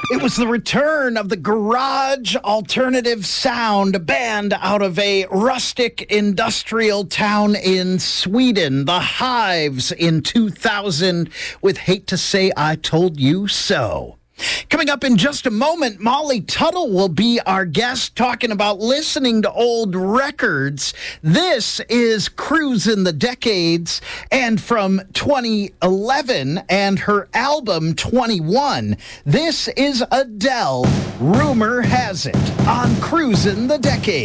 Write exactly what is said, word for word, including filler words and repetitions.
It was the return of the garage alternative sound band out of a rustic industrial town in Sweden, the Hives, in two thousand with Hate to Say I Told You So. Coming up in just a moment, Molly Tuttle will be our guest talking about listening to old records. This is Cruising the Decades, and from twenty eleven and her album twenty-one. This is Adele, Rumor Has It, on Cruising the Decades.